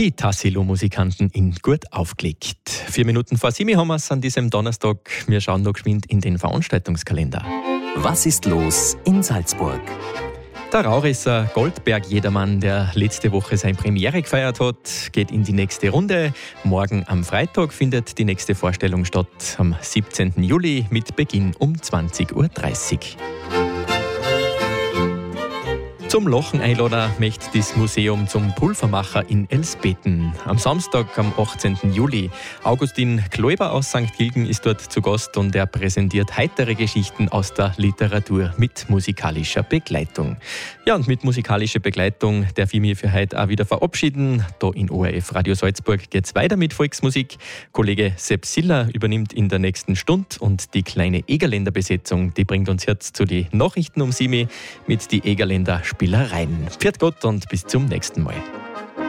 Die Tassilo-Musikanten in gut aufgelegt. 4 Minuten vor 7 haben wir es an diesem Donnerstag. Wir schauen noch geschwind in den Veranstaltungskalender. Was ist los in Salzburg? Der Raurisser Goldberg-Jedermann, der letzte Woche seine Premiere gefeiert hat, geht in die nächste Runde. Morgen am Freitag findet die nächste Vorstellung statt, am 17. Juli mit Beginn um 20.30 Uhr. Zum Lachen einladen möchte das Museum zum Pulvermacher in Elsbeten. Am Samstag, am 18. Juli. Augustin Kläuber aus St. Gilgen ist dort zu Gast und er präsentiert heitere Geschichten aus der Literatur mit musikalischer Begleitung. Ja, und mit musikalischer Begleitung darf ich mich für heute auch wieder verabschieden. Da in ORF Radio Salzburg geht es weiter mit Volksmusik. Kollege Sepp Siller übernimmt in der nächsten Stunde und die kleine Egerländer Besetzung, die bringt uns jetzt zu den Nachrichten um 7 mit die Egerländer Spielereien. Pfiat Gott und bis zum nächsten Mal.